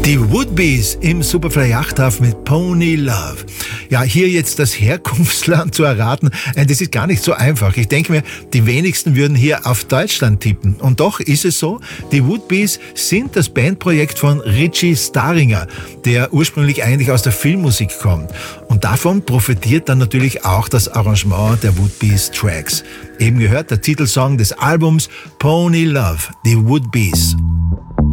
Die Woodbees im Superfly Yachthafen mit Pony Love. Ja, hier jetzt das Herkunftsland zu erraten, das ist gar nicht so einfach. Ich denke mir, die wenigsten würden hier auf Deutschland tippen. Und doch ist es so, die Woodbees sind das Bandprojekt von Richie Staringer, der ursprünglich eigentlich aus der Filmmusik kommt. Und davon profitiert dann natürlich auch das Arrangement der Woodbees Tracks. Eben gehört der Titelsong des Albums Pony Love, die Woodbees.